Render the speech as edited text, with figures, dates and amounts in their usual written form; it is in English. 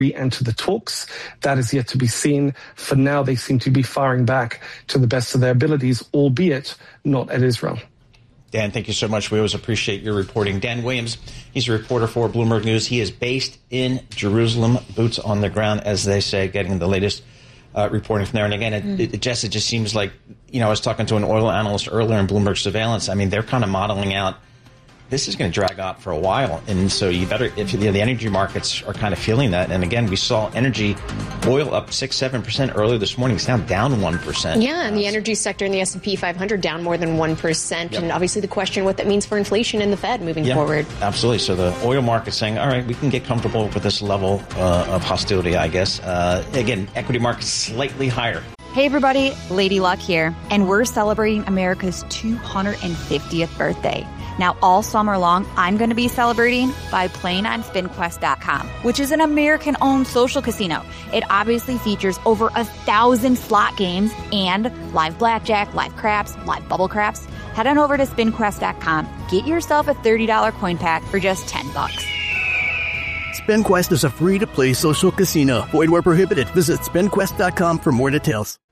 enter the talks. That is yet to be seen. For now, they seem to be firing back to the best of their abilities, albeit not at Israel. Dan, thank you so much. We always appreciate your reporting. Dan Williams, he's a reporter for Bloomberg News. He is based in Jerusalem, boots on the ground, as they say, getting the latest reporting from there. And again, Jess, it just seems like, I was talking to an oil analyst earlier in Bloomberg Surveillance. I mean, they're kind of modeling out this is going to drag out for a while. And so you better, if the energy markets are kind of feeling that. And again, we saw oil up 6-7% earlier this morning. It's now down 1%. Yeah, and the energy sector in the S&P 500 down more than 1%. Yep. And obviously the question what that means for inflation and the Fed moving forward. Absolutely. So the oil market's saying, all right, we can get comfortable with this level of hostility, I guess. Again, equity markets slightly higher. Hey everybody, Lady Luck here, and we're celebrating America's 250th birthday. Now, all summer long, I'm going to be celebrating by playing on SpinQuest.com, which is an American-owned social casino. It obviously features over 1,000 slot games and live blackjack, live craps, live bubble craps. Head on over to SpinQuest.com. Get yourself a $30 coin pack for just $10. SpinQuest is a free-to-play social casino. Void where prohibited. Visit SpinQuest.com for more details.